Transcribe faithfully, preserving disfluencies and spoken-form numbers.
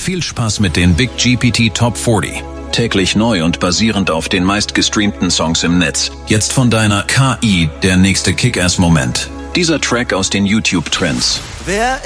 Viel Spaß mit den Big G P T Top vierzig. Täglich neu und basierend auf den meistgestreamten Songs im Netz. Jetzt von deiner K I der nächste Kick-Ass-Moment. Dieser Track aus den YouTube-Trends. Wer